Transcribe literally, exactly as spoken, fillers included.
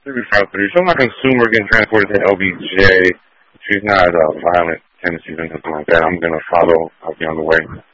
Maybe five thirty. So I'm not consumer getting transported to L B J. She's not uh, violent tendencies or anything like that. I'm going to follow. I'll be on the way.